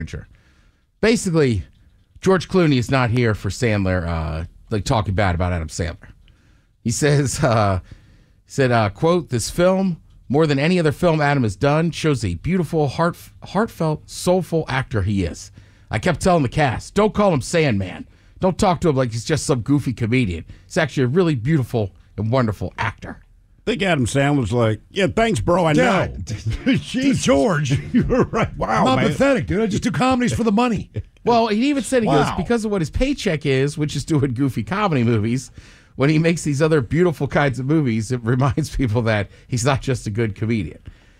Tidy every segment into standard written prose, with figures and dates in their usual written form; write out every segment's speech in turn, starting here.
Basically, George Clooney is not here for Sandler, talking bad about Adam Sandler. He says, quote, "This film, more than any other film Adam has done, shows a beautiful, heartfelt, soulful actor he is. I kept telling the cast, don't call him Sandman. Don't talk to him like he's just some goofy comedian. He's actually a really beautiful and wonderful actor." I think Adam Sandler's like, yeah, thanks, bro, I know. Jeez, George. You're right. Wow, I'm not man. pathetic, dude. I just do comedies for the money. Well, he even said, he Wow. goes, because of what his paycheck is, which is doing goofy comedy movies, when he makes these other beautiful kinds of movies, it reminds people that he's not just a good comedian.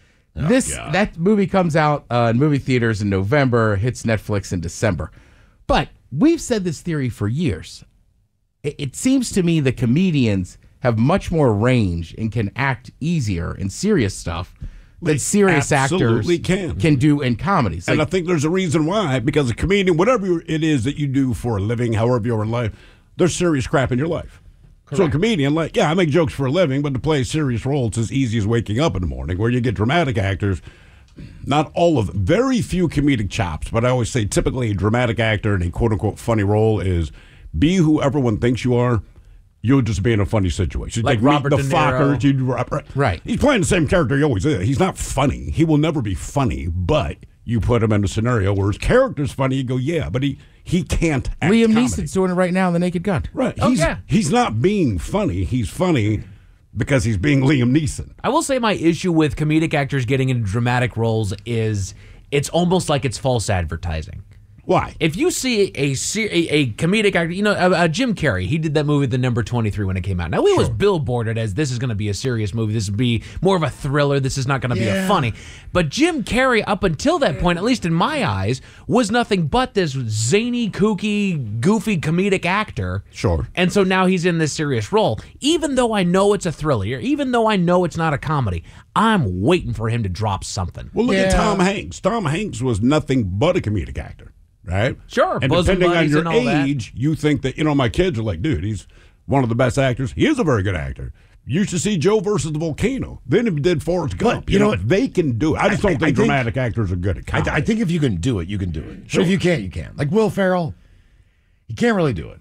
That movie comes out in movie theaters in November, hits Netflix in December. But we've said this theory for years. It seems to me that comedians have much more range and can act easier in serious stuff than serious actors can do in comedies. And I think there's a reason why, because a comedian, whatever it is that you do for a living, however you're in life, there's serious crap in your life. Correct. So a comedian, I make jokes for a living, but to play a serious role, it's as easy as waking up in the morning. Where you get dramatic actors, not all of them, very few comedic chops, but I always say typically a dramatic actor in a quote-unquote funny role is be who everyone thinks you are. You'll just be in a funny situation. Like Robert De Niro. Right. He's playing the same character he always is. He's not funny. He will never be funny, but you put him in a scenario where his character's funny, you go, yeah, but he can't act Liam comedy. Neeson's doing it right now in The Naked Gun. Right. He's not being funny. He's funny because he's being Liam Neeson. I will say my issue with comedic actors getting into dramatic roles is it's almost like it's false advertising. Why? If you see a comedic actor, Jim Carrey, he did that movie The Number 23 when it came out. Now, it was billboarded as this is going to be a serious movie. This would be more of a thriller. This is not going to be a funny. But Jim Carrey, up until that point, at least in my eyes, was nothing but this zany, kooky, goofy comedic actor. Sure. And so now he's in this serious role. Even though I know it's a thriller, even though I know it's not a comedy, I'm waiting for him to drop something. Well, look at Tom Hanks. Tom Hanks was nothing but a comedic actor. Right? Sure. And depending on your age, you think that, my kids are like, dude, he's one of the best actors. He is a very good actor. You should see Joe versus the Volcano. Then he did Forrest Gump. But, you know what? They can do it. I just don't think dramatic actors are good at comedy. I think if you can do it, you can do it. Sure. But if you can't, you can't. Like Will Ferrell, you can't really do it.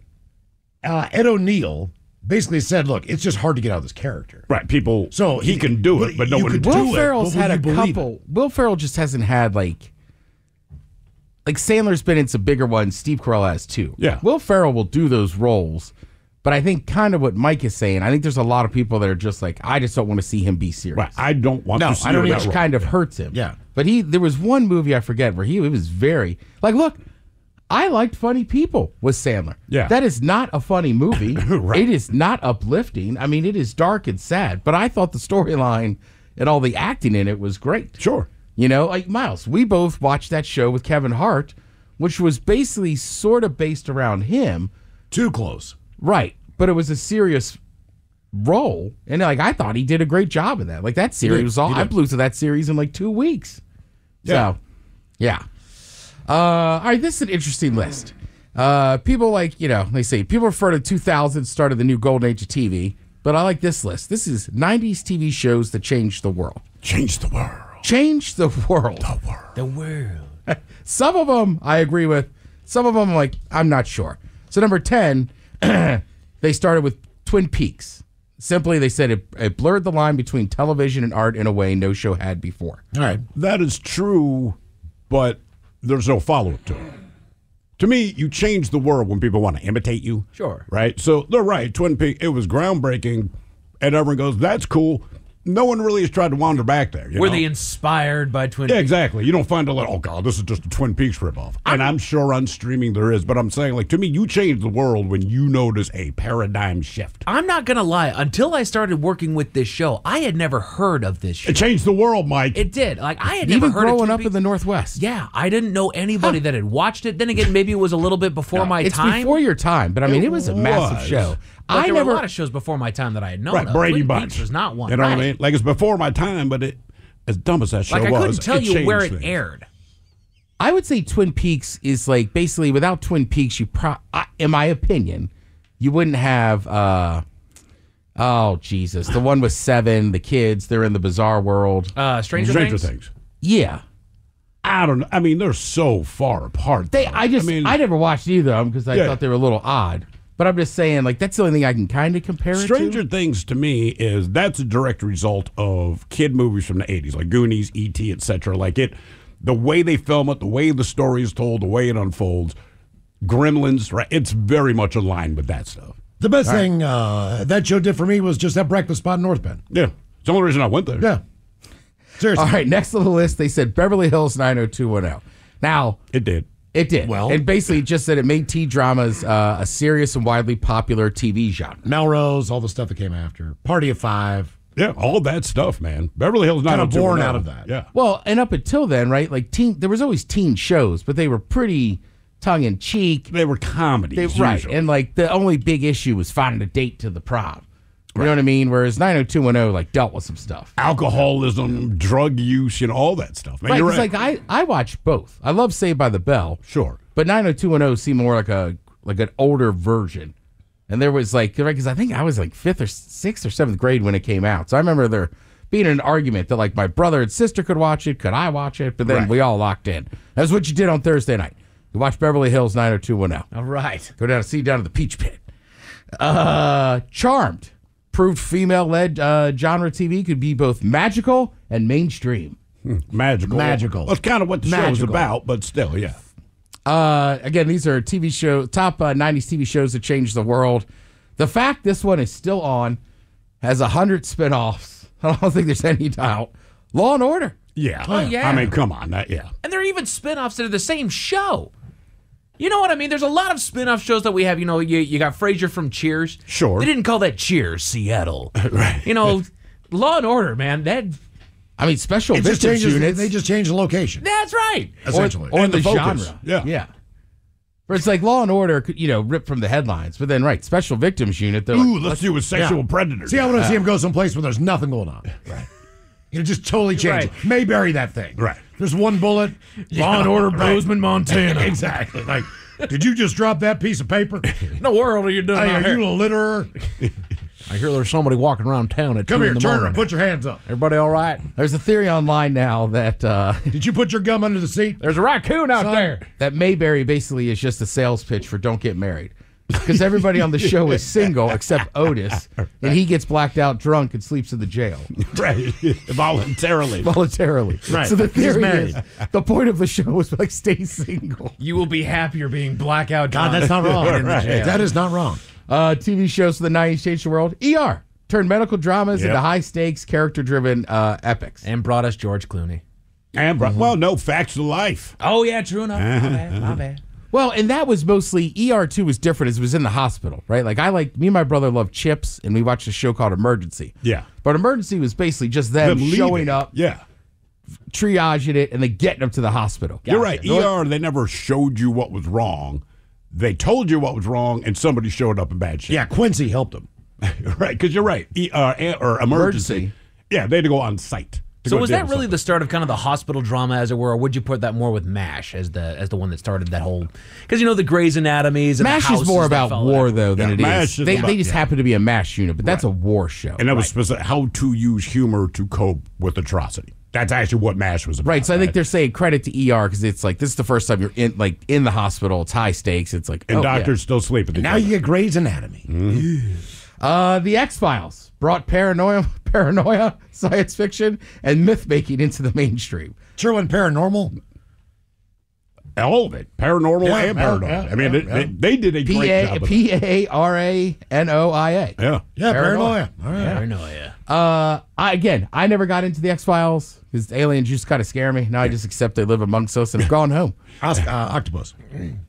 Ed O'Neill basically said, look, it's just hard to get out of this character. Right. People, so he can do it, but no one can do it. Will Ferrell's had a couple. Will Ferrell just hasn't had, like Sandler's been in some bigger ones. Steve Carell has too. Yeah. Will Ferrell will do those roles, but I think kind of what Mike is saying, I think there's a lot of people that are just like, I just don't want to see him be serious. Right. I don't want to see him. Which kind of hurts him. Yeah. But there was one movie I forget where he was very look, I liked Funny People with Sandler. Yeah. That is not a funny movie. Right. It is not uplifting. I mean, it is dark and sad, but I thought the storyline and all the acting in it was great. Sure. Like Miles, we both watched that show with Kevin Hart, which was basically sort of based around him. Too close. Right. But it was a serious role. And I thought he did a great job of that. That series was I blew through that series in 2 weeks. Yeah. So, yeah. All right, this is an interesting list. People they say people refer to 2000 started the new golden age of TV, but I like this list. This is 90s TV shows that changed the world. Change the world. Change the world. The world. Some of them I agree with. Some of them I'm not sure. So number 10, they started with Twin Peaks. Simply, they said it blurred the line between television and art in a way no show had before. All right. That is true, but there's no follow-up to it. To me, you change the world when people want to imitate you. Sure. Right? So they're right. Twin Peaks, it was groundbreaking, and everyone goes, that's cool. No one really has tried to wander back there. Were they inspired by Twin Peaks? Yeah, exactly. You don't find oh, God, this is just a Twin Peaks ripoff. And I'm sure on streaming there is, but I'm saying, to me, you change the world when you notice a paradigm shift. I'm not going to lie. Until I started working with this show, I had never heard of this show. It changed the world, Mike. It did. I had Even never heard of growing Twin up Peaks. in the Northwest. Yeah, I didn't know anybody that had watched it. Then again, maybe it was a little bit before my It's time. before your time, but it was a massive show. But there were a lot of shows before my time that I had known of. Brady Twin Bunch Peaks was not one. You know what I mean? It's before my time, but as dumb as that show was, I couldn't tell you where it changed things. aired. I would say Twin Peaks is basically without Twin Peaks, in my opinion, you wouldn't have. Oh Jesus, the one with Seven, the kids, they're in the bizarre world. Stranger Things. Yeah, I don't know. I mean, they're so far apart. I never watched either of them because I Yeah. thought they were a little odd. But I'm just saying, like, that's the only thing I can kind of compare it Stranger to. Things to me is that's a direct result of kid movies from the 80s, like Goonies, E.T., etc. Like the way they film it, the way the story is told, the way it unfolds. Gremlins, right? It's very much aligned with that stuff. The best thing that show did for me was just that breakfast spot in North Bend. Yeah. It's the only reason I went there. Yeah. Seriously. All right, next on the list, they said Beverly Hills 90210. Now, It did. it did. Well- and basically it just said it made T-dramas a serious and widely popular TV genre. Melrose, all the stuff that came after. Party of Five. Yeah, all that stuff, man. Beverly Hills Kind of 90210. born out of that. Yeah. Well, and up until then, right, like there was always teen shows, but they were pretty tongue-in-cheek. They were comedies. Right, usually. and like the only big issue was finding a date to the prom. You know what I mean? Whereas 90210 like dealt with some stuff. Alcoholism, drug use, all that stuff. Man, Right, you're 'cause, right. like I watched both. I love Saved by the Bell. Sure. But 90210 seemed more like an older version. And there was like, because I think I was like 5th or 6th or 7th grade when it came out. So I remember there being an argument that like my brother and sister could watch it. Could I watch it? But then Right. we all locked in. That's what you did on Thursday night. You watched Beverly Hills 90210. All right. Go down to the Peach Pit. Charmed. Proved female-led genre TV could be both magical and mainstream. Magical. Magical. That's kind of what the show's Magical. about, but still, yeah. Again, these are TV show top 90s TV shows that changed the world. The fact this one is still on, has 100 spinoffs. I don't think there's any doubt. Law and Order. Yeah. Oh, yeah. I mean, come on. Yeah. And there are even spin-offs that are the same show. You know what I mean? There's a lot of spin-off shows that we have. You got Frasier from Cheers. Sure. They didn't call that Cheers, Seattle. Right. Law and Order, man. I mean, special It just victims changes. units. They just change the location, That's right. essentially. or And the the focus. genre. Yeah. Yeah. Where it's like Law and Order, ripped from the headlines. But then, right, Special Victims Unit, they're Ooh, like, let's do a sexual predator. See, I want to see him go someplace where there's nothing going on. Right. Just totally change it. Mayberry that thing. Right. There's one bullet. Law and Order, Bozeman, Montana. Exactly. Like, did you just drop that piece of paper? In the world are you doing Hey, out are here? you a litterer? I hear there's somebody walking around town at Come 2 here, in the Turner. morning. Put your hands up. Everybody all right? there's a theory online now that Did you put your gum under the seat? There's a raccoon out Son. there. that Mayberry basically is just a sales pitch for Don't Get Married. Because everybody on the show is single except Otis, and he gets blacked out drunk and sleeps in the jail Right. Voluntarily. voluntarily. Right. So the He's theory married. is the point of the show is like stay single. You will be happier being blackout God, drunk. that's not wrong. in the jail. That is not wrong. TV shows for the 90s changed the world. ER turned medical dramas Yep. into high stakes, character driven epics. And brought us George Clooney. And, well, no, facts of life. Oh, yeah, true enough. My bad. Well, and that was mostly ER2 was different as it was in the hospital, right? Like me and my brother loved Chips, and we watched a show called Emergency. Yeah. But Emergency was basically just them Them showing leaving. up, Yeah. triaging it, and then getting them to the hospital. You're right. ER, they never showed you what was wrong. They told you what was wrong, and somebody showed up in bad shape. Yeah, Quincy helped him. Right, because you're right. Or emergency. Emergency. Yeah, they had to go on site. So was that really the start of kind of the hospital drama, as it were, or would you put that more with MASH as the one that started that whole? Because the Grey's Anatomies and MASH the is more houses that about followed war, after. though, than Yeah, it MASH is. is They about- just happen to be a MASH unit, but that's a war show. And that was specific, how to use humor to cope with atrocity. That's actually what MASH was about. Right, so I think they're saying credit to ER because it's like this is the first time you're in the hospital. It's high stakes. It's like And doctors still sleep at the Now you get Grey's Anatomy. The X-Files brought paranoia, science fiction, and myth making into the mainstream. Sure went paranormal. all of it, paranormal Yeah, and yeah, paranormal. yeah, I mean, yeah. they did a great job. of it. Paranoia. Yeah. Yeah, Paranoia. paranoia. All right. Paranoia. I never got into the X-Files because aliens just kind of scare me. Now I just accept they live amongst us and have gone home. Octopus. In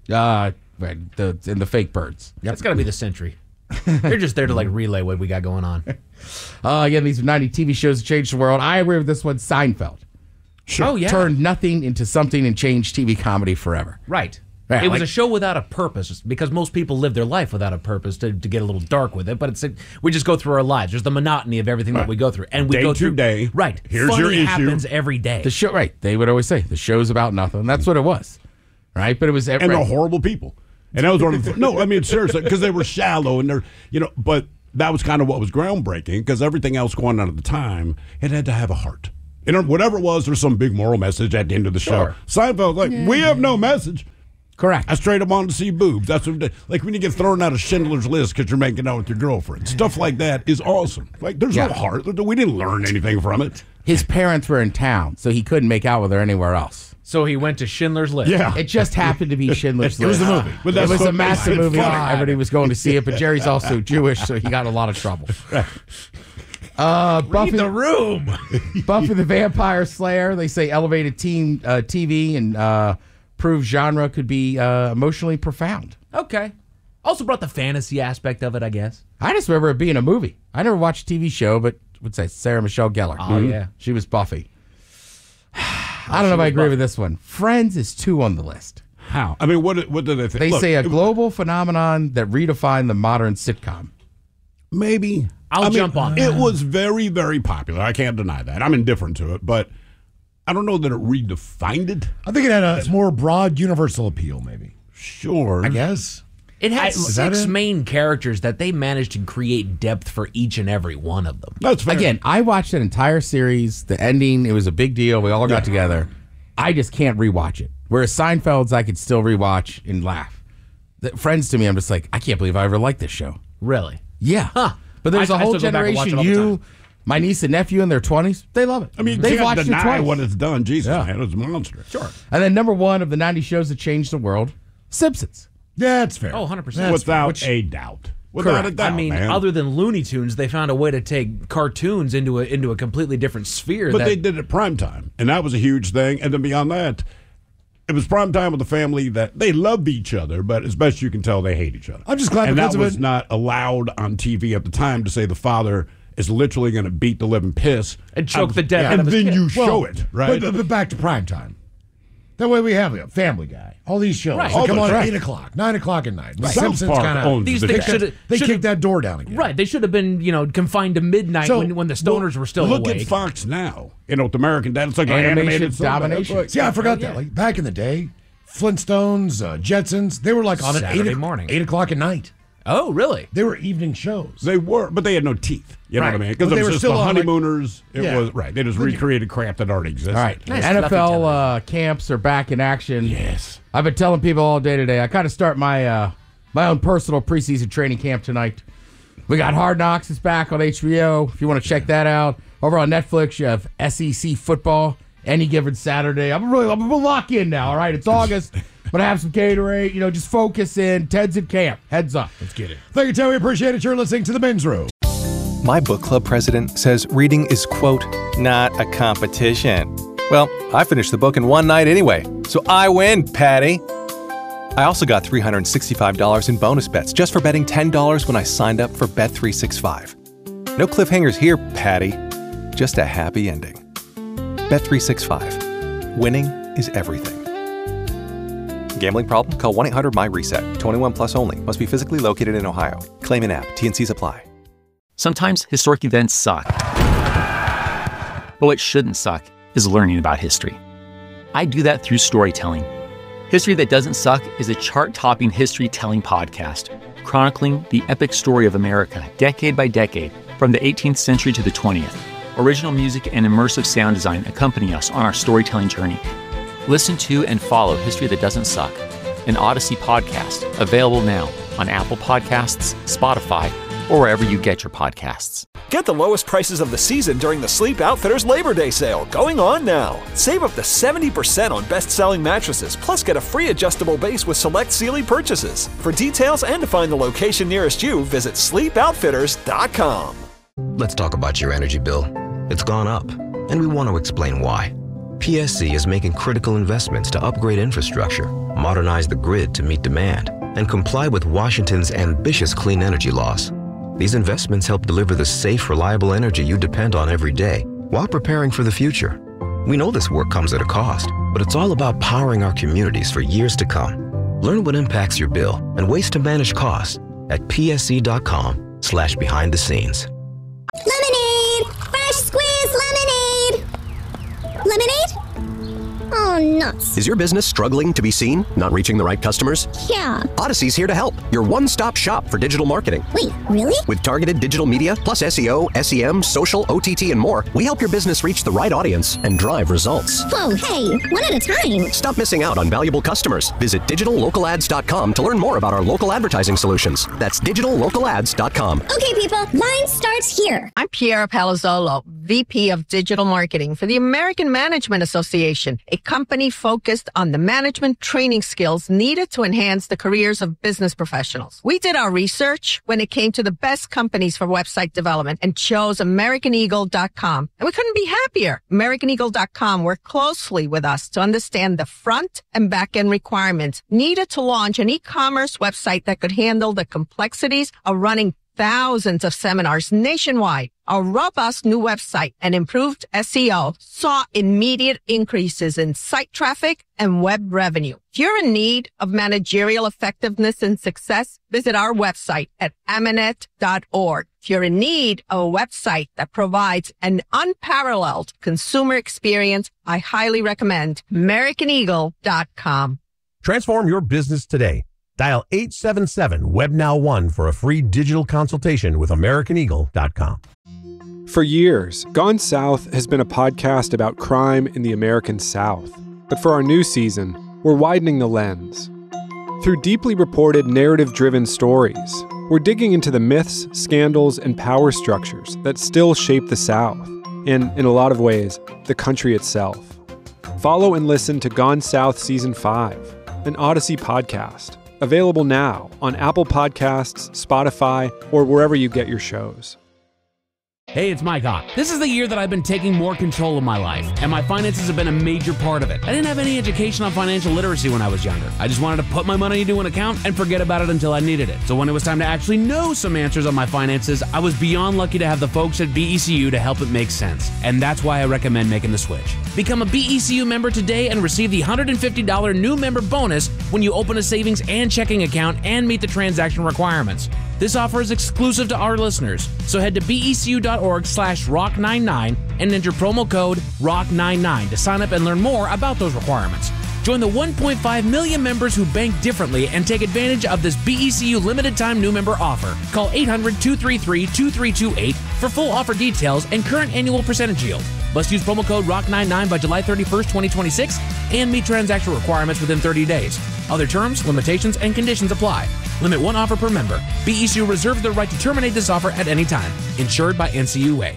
the fake birds. That's got to be the Sentry. They're just there to relay what we got going on. Again, these 90 TV shows that changed the world. I agree with this one. Seinfeld. Sure. Oh yeah, Turned nothing into something and changed TV comedy forever. right. Yeah, It was like- a show without a purpose because most people live their life without a purpose to get a little dark with it. But we just go through our lives. There's the monotony of everything that we go through, and we Day go to through day. Right. Here's Funny your issue. happens every day. The show, right? They would always say the show's about nothing. That's what it was, right? But it was And they're horrible people. And that was one of the no, I mean seriously, because they were shallow and they're but that was kind of what was groundbreaking because everything else going on at the time, it had to have a heart. And whatever it was, there's some big moral message at the end of the show. Seinfeld's like, we have no message. Correct. I straight up wanted to see boobs. That's what, like when you get thrown out of Schindler's List because you're making out with your girlfriend. Stuff like that is awesome. Like, there's no heart. We didn't learn anything from it. His parents were in town, so he couldn't make out with her anywhere else. So he went to Schindler's List. Yeah. It just happened to be Schindler's List. It was the movie. But It was a what massive makes it movie. funny. Everybody was going to see it, but Jerry's also Jewish, so he got in a lot of trouble. Buffy the room. Buffy the Vampire Slayer. They say elevated teen TV and proves genre could be emotionally profound. Okay. Also brought the fantasy aspect of it, I guess. I just remember it being a movie. I never watched a TV show, but what's that? Sarah Michelle Gellar. Oh, yeah. She was Buffy. I don't know if I agree with this one. Friends is 2 on the list. How? I mean, what do they think? They Look, say a global phenomenon that redefined the modern sitcom. maybe. I'll jump on that. It was very, very popular. I can't deny that. I'm indifferent to it, but I don't know that it redefined it. I think it had a more broad universal appeal, maybe. Sure. I guess. It had Is that 6 it? main characters that they managed to create depth for each and every one of them. That's fair. Again, I watched an entire series. The ending, it was a big deal. We all got together. I just can't rewatch it. Whereas Seinfeld's, I could still rewatch and laugh. Friends to me, I'm just like, I can't believe I ever liked this show. Really? Yeah. Huh. But there's I a whole still go back and watch generation, it all the time. my niece and nephew in their 20s, they love it. I mean, you they've can't watched it deny twice. what it's done. Jesus, man, it's a monster. Sure. And then number 1 of the 90 shows that changed the world, Simpsons. Yeah, it's fair. Oh, 100%. That's Without fair. a doubt. Without a doubt, I mean, man. other than Looney Tunes, they found a way to take cartoons into a completely different sphere. But that, they did it prime time, and that was a huge thing. And then beyond that, it was prime time with the family that they loved each other, but as best you can tell, they hate each other. I'm just glad and because that of was it. not allowed on TV at the time to say the father is literally going to beat the living piss And choke the death out and of his then kid. you show it, right? But back to prime time. That way we have Family Guy. All these shows. Right. They Oh, come on that's at right. 8 o'clock, 9 o'clock at night. South Simpsons Park kind owns of. These the things show. should They kicked that door down again. Right. They should have been, confined to midnight So, when the stoners were still Look awake. at Fox now. With American Dad, it's like an Animation animated Sunday. domination. That's See, I forgot that. Like back in the day, Flintstones, Jetsons, they were like on Saturday at morning. 8 o'clock at night. Oh, really? They were evening shows. They were, but they had no teeth. You know Right. what I mean? Because But it they was were just still the on, like- honeymooners. It Yeah. was right. They just recreated crap that already existed. All right. Nice NFL camps are back in action. Yes. I've been telling people all day today. I kind of start my my own personal preseason training camp tonight. We got Hard Knocks is back on HBO. If you want to check that out, over on Netflix, you have SEC football any given Saturday. I'm gonna lock in now. All right, it's August. I'm gonna have some Gatorade. Just focus in. Ted's in camp. Heads up. Let's get it. Thank you, Ted. We appreciate it. You're listening to The Men's Room. My book club president says reading is, quote, not a competition. Well, I finished the book in one night anyway, so I win, Patty. I also got $365 in bonus bets just for betting $10 when I signed up for Bet365. No cliffhangers here, Patty. Just a happy ending. Bet365. Winning is everything. Gambling problem? Call 1-800-MY-RESET. 21 plus only. Must be physically located in Ohio. Claim an app. T&Cs apply. Sometimes historic events suck. But what shouldn't suck is learning about history. I do that through storytelling. History That Doesn't Suck is a chart-topping history-telling podcast, chronicling the epic story of America decade by decade, from the 18th century to the 20th. Original music and immersive sound design accompany us on our storytelling journey. Listen to and follow History That Doesn't Suck, an Odyssey podcast, available now on Apple Podcasts, Spotify, or wherever you get your podcasts. Get the lowest prices of the season during the Sleep Outfitters Labor Day sale going on now. Save up to 70% on best-selling mattresses, plus get a free adjustable base with select Sealy purchases. For details and to find the location nearest you, visit sleepoutfitters.com. Let's talk about your energy bill. It's gone up, and we want to explain why. PSC is making critical investments to upgrade infrastructure, modernize the grid to meet demand, and comply with Washington's ambitious clean energy laws. These investments help deliver the safe, reliable energy you depend on every day while preparing for the future. We know this work comes at a cost, but it's all about powering our communities for years to come. Learn what impacts your bill and ways to manage costs at psc.com/behind the scenes. Lemonade! Fresh squeezed lemonade! Lemonade? Oh gone nuts. Is your business struggling to be seen? Not reaching the right customers? Yeah. Odyssey's here to help. Your one-stop shop for digital marketing. Wait, really? With targeted digital media, plus SEO, SEM, social, OTT, and more, we help your business reach the right audience and drive results. Whoa, hey, one at a time. Stop missing out on valuable customers. Visit digitallocalads.com to learn more about our local advertising solutions. That's digitallocalads.com. Okay, people, line starts here. I'm Piera Palazzolo, VP of Digital Marketing for the American Management Association, a company focused on the management training skills needed to enhance the careers of business professionals. We did our research when it came to the best companies for website development and chose AmericanEagle.com. And we couldn't be happier. AmericanEagle.com worked closely with us to understand the front and back end requirements needed to launch an e-commerce website that could handle the complexities of running thousands of seminars nationwide. Our robust new website and improved SEO saw immediate increases in site traffic and web revenue. If you're in need of managerial effectiveness and success, visit our website at Amanet.org. If you're in need of a website that provides an unparalleled consumer experience, I highly recommend AmericanEagle.com. Transform your business today. Dial 877-WebNow1 for a free digital consultation with AmericanEagle.com. For years, Gone South has been a podcast about crime in the American South. But for our new season, we're widening the lens. Through deeply reported, narrative-driven stories, we're digging into the myths, scandals, and power structures that still shape the South, and, in a lot of ways, the country itself. Follow and listen to Gone South Season 5, an Odyssey podcast. Available now on Apple Podcasts, Spotify, or wherever you get your shows. Hey, it's Mike Hawk. This is the year that I've been taking more control of my life, and my finances have been a major part of it. I didn't have any education on financial literacy when I was younger. I just wanted to put my money into an account and forget about it until I needed it. So when it was time to actually know some answers on my finances, I was beyond lucky to have the folks at BECU to help it make sense. And that's why I recommend making the switch. Become a BECU member today and receive the $150 new member bonus when you open a savings and checking account and meet the transaction requirements. This offer is exclusive to our listeners, so head to becu.org/rock99 and enter promo code ROCK99 to sign up and learn more about those requirements. Join the 1.5 million members who bank differently and take advantage of this BECU limited time new member offer. Call 800-233-2328 for full offer details and current annual percentage yield. Must use promo code ROCK99 by July 31st, 2026 and meet transaction requirements within 30 days. Other terms, limitations, and conditions apply. Limit one offer per member. BECU reserves the right to terminate this offer at any time. Insured by NCUA.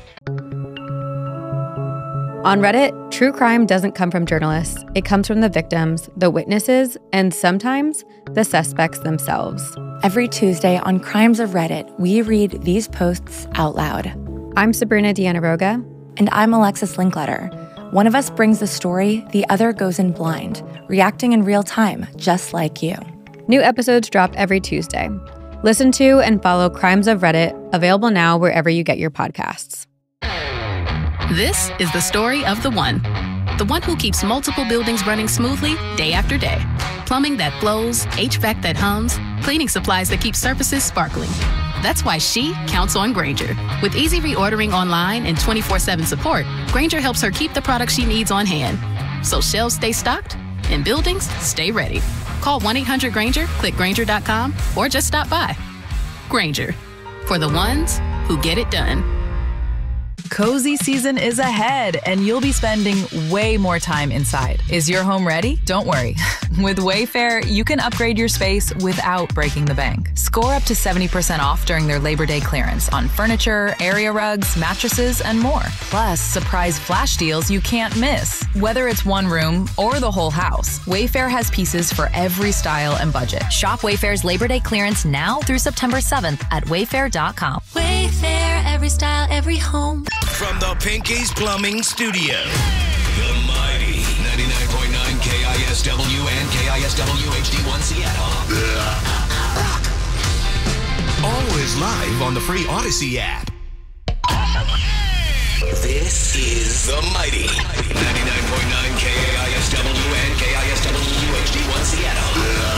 On Reddit, true crime doesn't come from journalists. It comes from the victims, the witnesses, and sometimes the suspects themselves. Every Tuesday on Crimes of Reddit, we read these posts out loud. I'm Sabrina Dianaroga. And I'm Alexis Linkletter. One of us brings the story, the other goes in blind, reacting in real time, just like you. New episodes drop every Tuesday. Listen to and follow Crimes of Reddit, available now wherever you get your podcasts. This is the story of the one who keeps multiple buildings running smoothly day after day. Plumbing that flows, HVAC that hums, cleaning supplies that keep surfaces sparkling. That's why she counts on Grainger. With easy reordering online and 24/7 support, Grainger helps her keep the products she needs on hand. So shelves stay stocked and buildings stay ready. Call 1-800-GRAINGER, click Grainger.com, or just stop by. Grainger, for the ones who get it done. Cozy season is ahead, and you'll be spending way more time inside. Is your home ready? Don't worry. With Wayfair, you can upgrade your space without breaking the bank. Score up to 70% off during their Labor Day clearance on furniture, area rugs, mattresses, and more. Plus, surprise flash deals you can't miss. Whether it's one room or the whole house, Wayfair has pieces for every style and budget. Shop Wayfair's Labor Day clearance now through September 7th at wayfair.com. Wayfair, every style, every home. From the Pinky's Plumbing Studio, the mighty 99.9 KISW and KISW HD1 Seattle. Always live on the free Odyssey app. This is the mighty 99.9 KISW and KISW HD1 Seattle.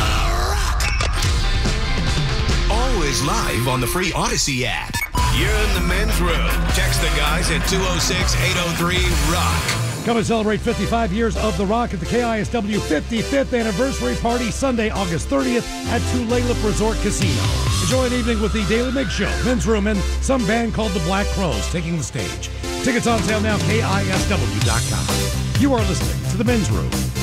Always live on the free Odyssey app. You're in the men's room. Text the guys at 206-803-ROCK. Come and celebrate 55 years of The Rock at the KISW 55th Anniversary Party Sunday, August 30th at Tulalip Resort Casino. Enjoy an evening with the Daily Mix Show, Men's Room, and some band called the Black Crows taking the stage. Tickets on sale now, KISW.com. You are listening to The Men's Room.